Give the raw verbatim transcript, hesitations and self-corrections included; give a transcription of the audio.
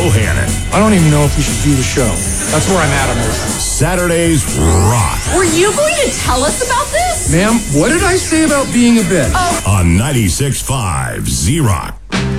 Bohannon. I don't even know if we should do the show. That's where I'm at emotionally. Saturdays rock. Were you going to tell us about this? Ma'am, what did I say about being a bitch? Oh. On ninety-six point five Z-Rock.